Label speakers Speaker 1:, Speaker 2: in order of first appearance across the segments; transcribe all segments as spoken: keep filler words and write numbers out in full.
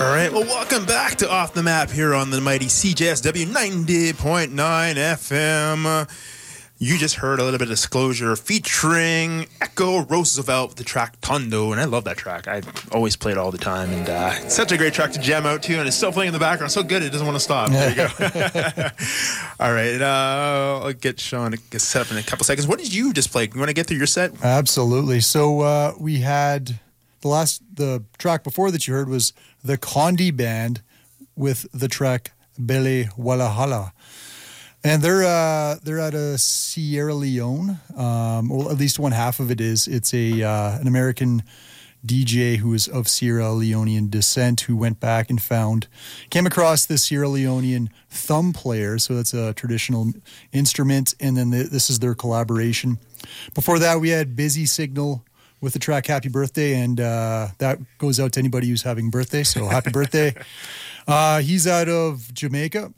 Speaker 1: All right, well, welcome back to Off the Map here on the mighty C J S W ninety point nine F M. You just heard a little bit of Disclosure featuring Echo Roosevelt with the track Tondo, and I love that track. I always play it all the time, and uh, it's such a great track to jam out to, and it's still playing in the background. So good, it doesn't want to stop. There you go. All right, uh, I'll get Sean to get set up in a couple seconds. What did you just play? You want to get through your set?
Speaker 2: Absolutely. So uh, we had the last, the track before that you heard was the Condi Band with the track Bele Walahala. And they're uh, they're out of Sierra Leone. Um, well, at least one half of it is. It's a uh, an American D J who is of Sierra Leonean descent who went back and found, came across the Sierra Leonean thumb player. So that's a traditional instrument. And then the, this is their collaboration. Before that, we had Busy Signal with the track Happy Birthday. And uh, that goes out to anybody who's having birthday. So happy birthday. Uh, he's out of Jamaica.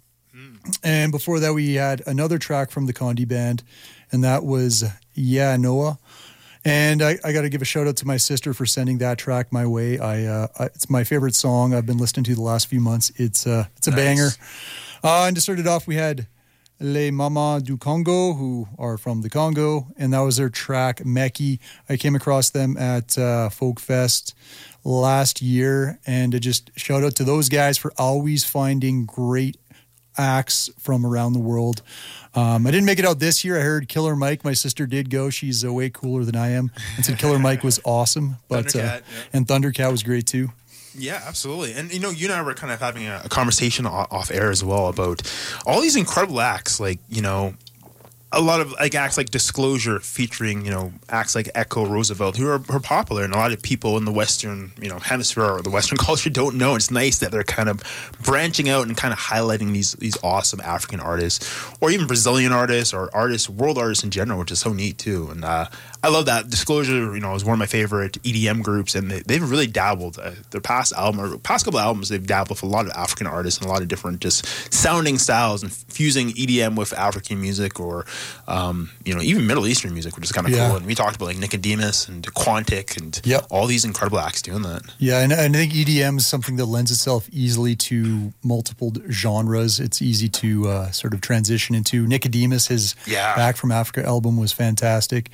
Speaker 2: And before that, we had another track from the Condi Band, and that was Yeah Noah. And I, I got to give a shout out to my sister for sending that track my way. I, uh, I it's my favorite song I've been listening to the last few months. It's uh, it's a nice banger. Uh, and to start it off, we had Les Mamas du Congo, who are from the Congo, and that was their track Meki. I came across them at uh, Folk Fest last year, and I just shout out to those guys for always finding great acts from around the world. Um, I didn't make it out this year. I heard Killer Mike. My sister did go. She's uh, way cooler than I am. And said Killer Mike was awesome. But Thundercat, uh, yeah. And Thundercat was great too.
Speaker 1: Yeah, absolutely. And, you know, you and I were kind of having a, a conversation off air as well about all these incredible acts, like, you know, a lot of like acts like Disclosure featuring, you know, acts like Echo Roosevelt, who are, who are popular, and a lot of people in the Western, you know, hemisphere or the Western culture don't know. It's nice that they're kind of branching out and kind of highlighting these these awesome African artists, or even Brazilian artists, or artists, world artists in general, which is so neat too. And uh, I love that. Disclosure, you know, is one of my favorite E D M groups, and they, they've really dabbled. Uh, their past album, or past couple albums, they've dabbled with a lot of African artists and a lot of different just sounding styles and fusing E D M with African music, or Um, you know, even Middle Eastern music, which is kind of
Speaker 2: yeah.
Speaker 1: cool. And we talked about like Nicodemus and Quantic and
Speaker 2: yep.
Speaker 1: all these incredible acts doing that.
Speaker 2: Yeah, and, and I think E D M is something that lends itself easily to multiple genres. It's easy to uh, sort of transition into. Nicodemus, his
Speaker 1: yeah.
Speaker 2: Back from Africa album was fantastic.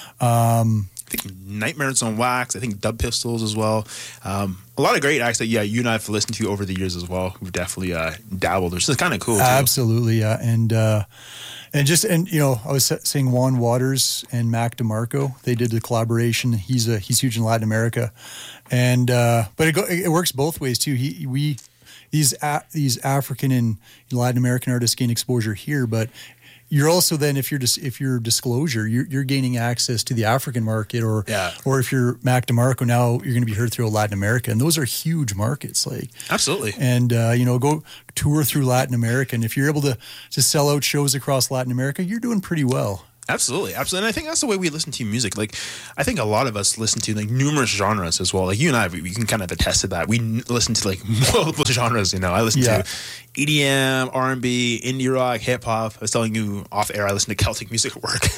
Speaker 2: Um,
Speaker 1: I think Nightmares on Wax, I think Dub Pistols as well. Um, a lot of great acts that, yeah, you and I have listened to over the years as well. We've definitely uh, dabbled, which is kind of cool too.
Speaker 2: Absolutely, yeah. And, uh, And just, and you know, I was saying Juan Waters and Mac DeMarco, they did the collaboration. He's a, he's huge in Latin America. And, uh, but it, go, it works both ways too. He, we, these, a, these African and Latin American artists gain exposure here, but you're also then, if you're just, if you're Disclosure, you're, you're gaining access to the African market, or,
Speaker 1: yeah.
Speaker 2: or if you're Mac DeMarco, now you're going to be heard through Latin America. And those are huge markets. Like,
Speaker 1: absolutely.
Speaker 2: And, uh, you know, go tour through Latin America. And if you're able to, to sell out shows across Latin America, you're doing pretty well.
Speaker 1: Absolutely, absolutely. And I think that's the way we listen to music. Like, I think a lot of us listen to like numerous genres as well. Like you and I, we, we can kind of attest to that. We n- listen to like multiple genres. You know, I listen yeah. to E D M, R and B, indie rock, hip hop. I was telling you off air, I listen to Celtic music at work.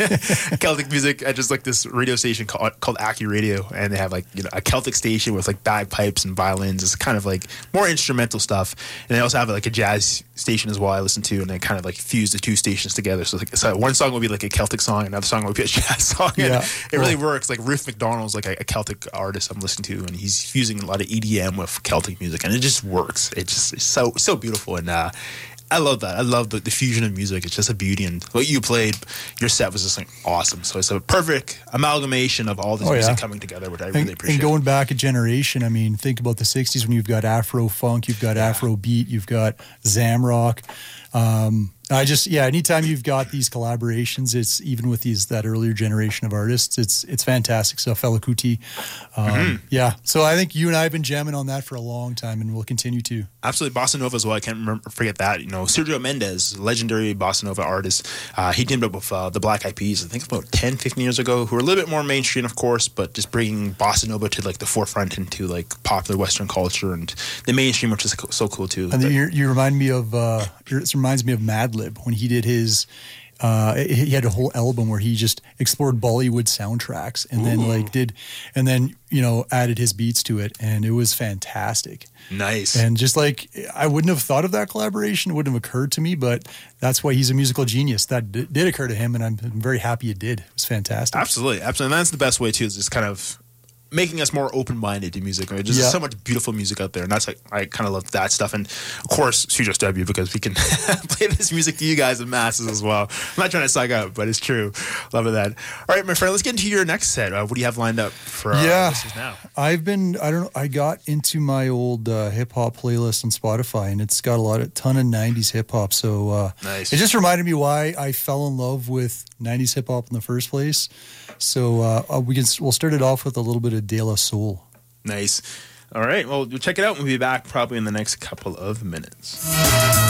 Speaker 1: Celtic music. I just like this radio station called, called Aki Radio, and they have like, you know, a Celtic station with like bagpipes and violins. It's kind of like more instrumental stuff. And they also have like a jazz station as well I listen to, and they kind of like fuse the two stations together. So like, so one song would be like a Celtic song, another song would be a jazz song. And
Speaker 2: yeah.
Speaker 1: it really cool. works. Like Ruth McDonald's like a, a Celtic artist I'm listening to, and he's fusing a lot of E D M with Celtic music, and it just works. It just it's so so beautiful, and uh, I love that. I love the, the fusion of music. It's just a beauty, and what you played, your set was just like awesome. So it's a perfect amalgamation of all this
Speaker 2: oh,
Speaker 1: music
Speaker 2: yeah.
Speaker 1: coming together, which I
Speaker 2: and,
Speaker 1: really appreciate.
Speaker 2: And going back a generation, I mean, think about the sixties when you've got Afro funk, you've got yeah. Afro beat, you've got Zamrock. Um, I just, yeah, anytime you've got these collaborations, it's even with these, that earlier generation of artists, it's, it's fantastic stuff. Fela Kuti. Um, mm-hmm. Yeah. So I think you and I have been jamming on that for a long time, and we'll continue to.
Speaker 1: Absolutely. Bossa Nova as well. I can't remember, forget that. You know, Sergio Mendes, legendary Bossa Nova artist. Uh, he teamed up with uh, the Black Eyed Peas, I think about ten, fifteen years ago, who are a little bit more mainstream, of course, but just bringing Bossa Nova to like the forefront into like popular Western culture and the mainstream, which is so cool too.
Speaker 2: And you, you remind me of, uh, it reminds me of Madlib when he did his Uh, he had a whole album where he just explored Bollywood soundtracks and Ooh. then like did, and then you know added his beats to it, and it was fantastic.
Speaker 1: Nice.
Speaker 2: And just like I wouldn't have thought of that collaboration, it wouldn't have occurred to me, but that's why he's a musical genius. That d- did occur to him, and I'm very happy it did. It was fantastic.
Speaker 1: Absolutely, absolutely. And that's the best way too, is just kind of making us more open-minded to music. Right? There's yeah. so much beautiful music out there, and that's like I kind of love that stuff. And of course, C J S W, because we can play this music to you guys in masses as well. I'm not trying to suck up, but it's true. Love that. All right, my friend, let's get into your next set. Uh, what do you have lined up for our
Speaker 2: yeah,
Speaker 1: listeners now?
Speaker 2: I've been I don't know. I got into my old uh, hip hop playlist on Spotify, and it's got a lot of ton of nineties hip hop. So uh,
Speaker 1: nice.
Speaker 2: It just reminded me why I fell in love with nineties hip hop in the first place. So uh, we can we'll start it off with a little bit of De La Soul.
Speaker 1: Nice. All right. Well, we'll check it out. We'll be back probably in the next couple of minutes.